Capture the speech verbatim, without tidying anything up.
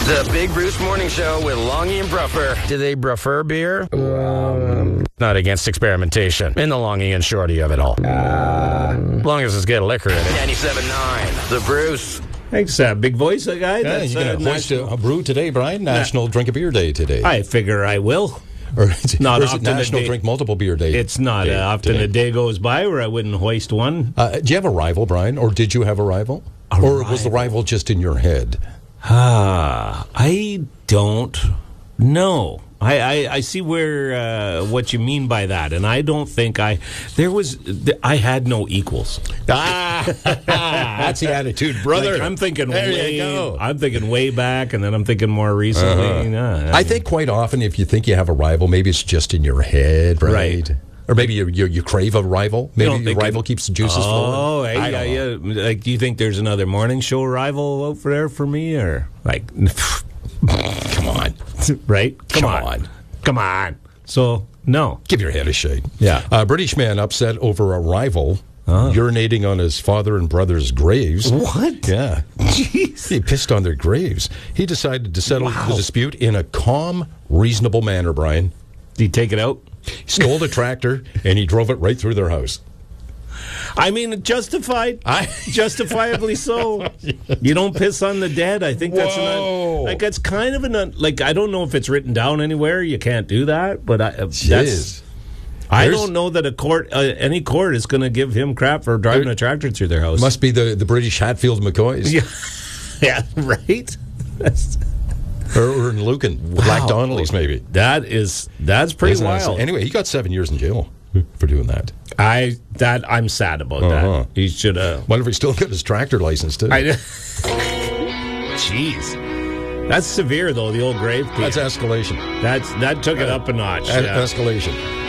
The Big Bruce Morning Show with Longy and Bruffer. Do they prefer beer? Um, Not against experimentation. In the Longy and Shorty of it all. Uh, as long as it's got liquor in it. ninety-seven point nine. The Bruce. Thanks, uh, big voice uh, guy. Yeah, That's you're going uh, to hoist a, national- a brew today, Brian? National Drink a Beer Day today. I figure I will. Or is it, Not or is it often a National day- Drink Multiple Beer Day? It's not day uh, often today. a day goes by where I wouldn't hoist one. Uh, do you have a rival, Brian? Or did you have a rival? A or was the rival? rival just in your head? Ah, I don't know. I, I, I see where uh, what you mean by that, and I don't think I there was I had no equals. Ah, that's the attitude, brother. Like, I'm thinking there way, you go. I'm thinking way back, and then I'm thinking more recently. Uh-huh. Nah, I think quite often, if you think you have a rival, maybe it's just in your head, right? Right. Or maybe you, you you crave a rival. Maybe don't your think rival it- keeps the juices flowing. Oh, hey, I yeah, don't know. yeah. Like, do you think there's another morning show rival out there for me, or like, Come on, right? Come, Come on. on. come on. So no, give your head a shake. Yeah. A British man upset over a rival urinating on his father and brother's graves. What? Yeah. Jeez. He pissed on their graves. He decided to settle Wow. the dispute in a calm, reasonable manner, Brian. Did he take it out? He stole the tractor and he drove it right through their house. I mean, justified. I- Justifiably so. You don't piss on the dead. I think that's Whoa. an, like that's kind of an un, like I don't know if it's written down anywhere. You can't do that, but I, uh, that's. Jeez. I There's- don't know that a court, uh, any court, is going to give him crap for driving There- a tractor through their house. Must be the, the British Hatfield McCoys. Yeah, yeah, right. That's, Or, or in Lucan, Black Donnellys, maybe. that is that's pretty Isn't that- wild. Anyway, he got seven years in jail for doing that. I that I'm sad about Uh-huh. that. He should have. Wonder if he still got his tractor license, too. I. Jeez, that's severe though. The old grave. That's escalation. That's that took it up a notch. Es- yeah. Escalation.